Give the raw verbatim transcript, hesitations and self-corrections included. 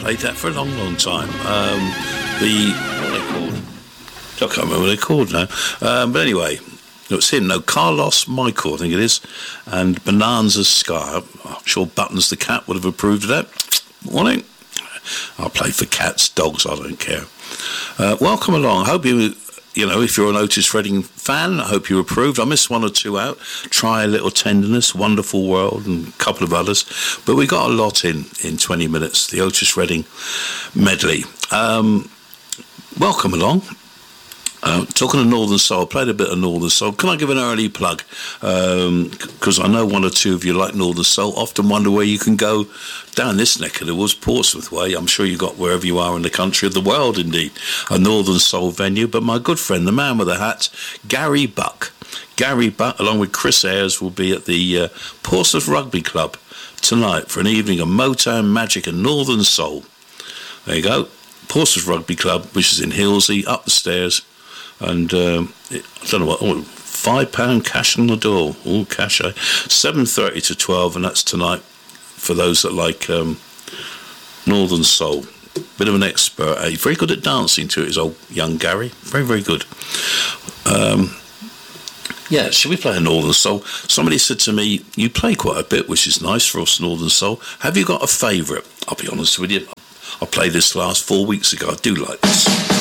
played that for a long, long time. Um, the, what are they called? I can't remember what they're called now. Um, but anyway, it was him, no, Carlos Michael, I think it is, and Bonanza Sky. I'm sure Buttons the cat would have approved of that. Morning. I'll play for cats, dogs, I don't care. Uh, welcome along. I hope you, you know, if you're an Otis Redding fan, I hope you approved. I missed one or two out. Try a Little Tenderness, Wonderful World, and a couple of others. But we got a lot in in twenty minutes, the Otis Redding medley. Um, welcome along. Uh, talking of Northern Soul, played a bit of Northern Soul. Can I give an early plug? Because um, I know one or two of you like Northern Soul. Often wonder where you can go down this neck of the woods, Portsmouth way. I'm sure you got wherever you are in the country, of the world indeed, a Northern Soul venue. But my good friend, the man with the hat, Gary Buck. Gary Buck, along with Chris Ayres, will be at the uh, Portsmouth Rugby Club tonight for an evening of Motown, Magic and Northern Soul. There you go. Portsmouth Rugby Club, which is in Hilsey, up the stairs. And um, it, I don't know what, oh, five pound cash on the door. Oh, cash, eh? seven thirty to twelve, and that's tonight for those that like um, Northern Soul. Bit of an expert, eh? Very good at dancing to it, is old young Gary. Very, very good. Um, yeah, should we play a Northern Soul? Somebody said to me, you play quite a bit, which is nice for us, Northern Soul. Have you got a favourite? I'll be honest with you. I played this last four weeks ago. I do like this.